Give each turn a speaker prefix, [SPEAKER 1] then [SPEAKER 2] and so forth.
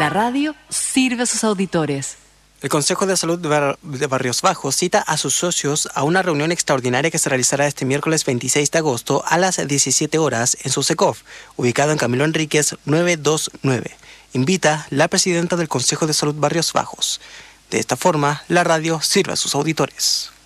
[SPEAKER 1] La radio sirve a sus auditores.
[SPEAKER 2] El Consejo de Salud de Barrios Bajos cita a sus socios a una reunión extraordinaria que se realizará este miércoles 26 de agosto a las 17 horas en su SECOF, ubicado en Camilo Enríquez 929. Invita la presidenta del Consejo de Salud Barrios Bajos. De esta forma, la radio sirve a sus auditores.